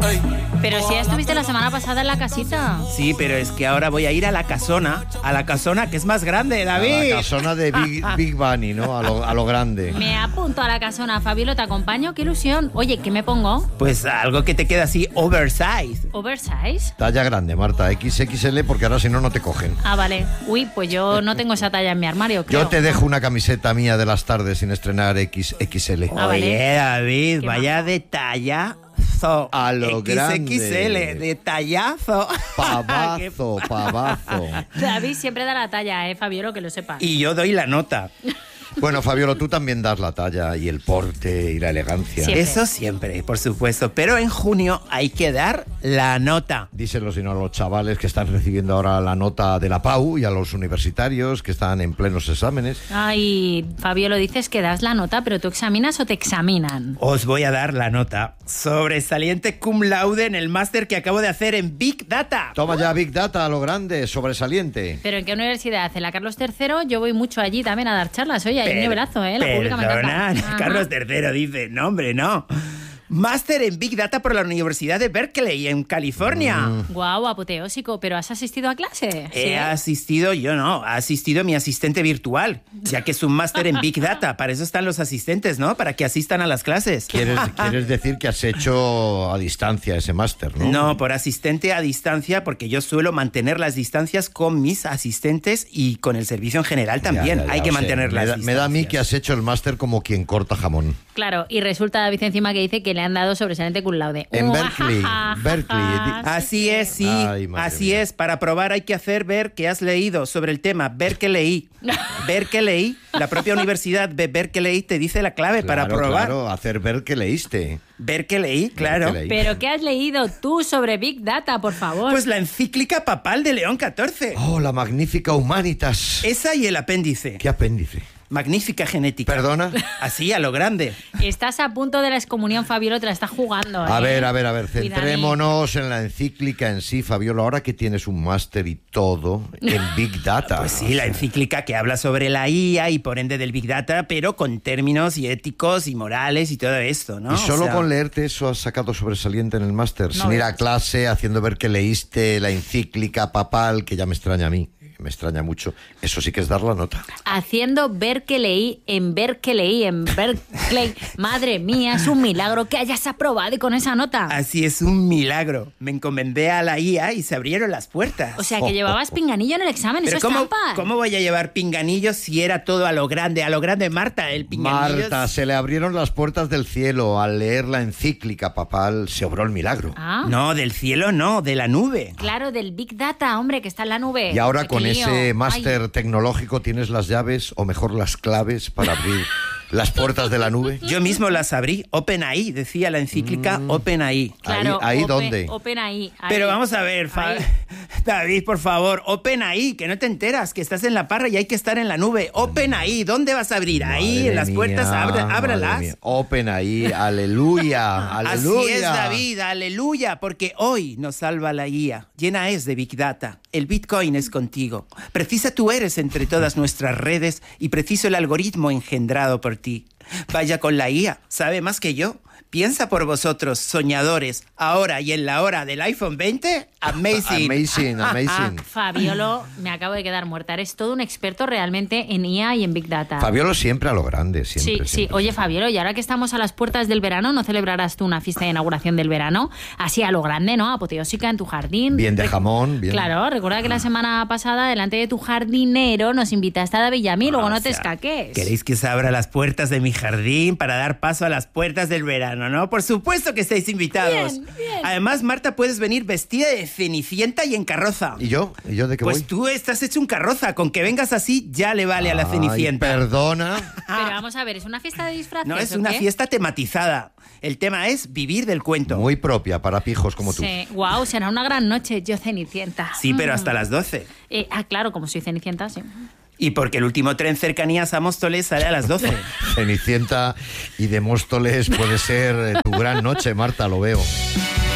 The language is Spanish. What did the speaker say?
Pero si ya estuviste la semana pasada en la casita. Sí, pero es que ahora voy a ir a la casona que es más grande, David. A la casona de Big Bunny, ¿no? A lo grande. Me apunto a la casona, Fabiola, te acompaño, qué ilusión. Oye, ¿qué me pongo? Pues algo que te queda así oversize. ¿Oversize? Talla grande, Marta, XXL, porque ahora si no, no te cogen. Ah, vale. Uy, pues yo no tengo esa talla en mi armario, creo. Yo te dejo una camiseta mía de las tardes sin estrenar XXL. Ah, vale. Oye, David, Qué vaya majo. detallazo. A lo grande. XXL, detallazo. Pavazo. David siempre da la talla, Fabiola, que lo sepas. Y yo doy la nota. Bueno, Fabiola, tú también das la talla y el porte y la elegancia. Siempre. Eso siempre, por supuesto. Pero en junio hay que dar la nota. Díselo sino a los chavales que están recibiendo ahora la nota de la PAU y a los universitarios que están en plenos exámenes. Ay, Fabiola, dices que das la nota, pero ¿tú examinas o te examinan? Os voy a dar la nota. Sobresaliente cum laude en el máster que acabo de hacer en Big Data. Toma ya Big Data a lo grande, sobresaliente. ¿Pero en qué universidad? ¿En la Carlos III? Yo voy mucho allí también a dar charlas. Oye, hay un nivelazo, La pública me Perdona, encanta. Carlos III dice, no, hombre, no. Máster en Big Data por la Universidad de Berkeley, en California. Guau, apoteósico. ¿Pero has asistido a clase? He asistido, yo no, ha asistido mi asistente virtual, ya que es un máster en Big Data. Para eso están los asistentes, ¿no? Para que asistan a las clases. ¿Quieres decir que has hecho a distancia ese máster, no? No, por asistente a distancia, porque yo suelo mantener las distancias con mis asistentes y con el servicio en general también. Ya, Hay que o sea, mantener las distancias. Me da a mí que has hecho el máster como quien corta jamón. Claro, y resulta David encima que dice que le han dado sobresaliente cum laude. En Berkeley. Así es, sí. Ay, madre Así mía. es. Para probar hay que hacer ver que has leído sobre el tema. Ver que leí. Ver que leí. La propia universidad de Berkeley te dice la clave para probar. Claro, hacer ver que leíste. Ver que leí, claro. que leí. ¿Pero qué has leído tú sobre Big Data, por favor? Pues la encíclica papal de León XIV. Oh, la magnífica Humanitas. Esa y el apéndice. ¿Qué apéndice? Magnífica genética. ¿Perdona? Así, a lo grande. Estás a punto de la excomunión, Fabiola, te la estás jugando. A ver, Cuidadín. centrémonos en la encíclica en sí, Fabiola. Ahora que tienes un máster y todo en Big Data. Pues sí, la encíclica que habla sobre la IA y por ende del Big Data, pero con términos y éticos y morales y todo esto, ¿no? Y solo O sea, con leerte eso has sacado sobresaliente en el máster, No sin ir a veas. clase, haciendo ver que leíste la encíclica papal, que ya me extraña a mí, me extraña mucho. Eso sí que es dar la nota. Haciendo ver que leí en Berkeley. Madre mía, es un milagro que hayas aprobado y con esa nota. Así es un milagro. Me encomendé a la IA y se abrieron las puertas. O sea, que llevabas pinganillo en el examen, Pero eso es trampa. ¿cómo voy a llevar pinganillos si era todo a lo grande? A lo grande, Marta, el pinganillo... Marta, se le abrieron las puertas del cielo. Al leer la encíclica papal se obró el milagro. Ah, No, del cielo no, de la nube. claro, del Big Data, hombre, que está en la nube. Y ahora Qué con lío. ese máster Ay. tecnológico tienes las llaves, o mejor las claves, para abrir las puertas de la nube. Yo mismo las abrí. OpenAI, decía la encíclica OpenAI. Claro, Ahí open, ¿dónde? OpenAI. ahí. Pero vamos a ver, Ahí. David, por favor, OpenAI, que no te enteras, que estás en la parra y hay que estar en la nube. OpenAI, ¿dónde vas a abrir? Ahí, Madre en las puertas, mía, ábralas. madre mía. Open ahí, aleluya, aleluya. Así es, David, aleluya, porque hoy nos salva la guía. Llena es de Big Data. El Bitcoin es contigo. Precisa tú eres entre todas nuestras redes y preciso el algoritmo engendrado por ti. Vaya con la IA, sabe más que yo. Piensa por vosotros, soñadores, ahora y en la hora del iPhone 20. Amazing. Amazing. Fabiolo, me acabo de quedar muerta. Eres todo un experto realmente en IA y en Big Data. Fabiolo siempre a lo grande, siempre. Sí. siempre. Oye, Fabiolo, y ahora que estamos a las puertas del verano, ¿no celebrarás tú una fiesta de inauguración del verano? Así a lo grande, ¿no? Apoteósica en tu jardín. Bien de jamón, bien. Claro, recuerda que la semana pasada, delante de tu jardinero, nos invitaste a David y a mí, luego O no te sea, escaques. ¿Queréis que se abra las puertas de mi jardín para dar paso a las puertas del verano, no? Por supuesto que estáis invitados. Bien, bien. Además, Marta, puedes venir vestida de Cenicienta y en carroza. ¿Y yo? ¿Y yo de qué Pues voy? tú estás hecho un carroza. Con que vengas así ya le vale a la Ay, Cenicienta. perdona. Pero vamos a ver, ¿es una fiesta de disfraces? No, es o una qué? fiesta tematizada. El tema es vivir del cuento. Muy propia para pijos como tú. Sí, wow, será una gran noche, yo Cenicienta. Sí, pero hasta las 12. Claro, como soy Cenicienta, sí. Y porque el último tren cercanías a Móstoles sale a las 12. Cenicienta y de Móstoles puede ser tu gran noche, Marta, lo veo.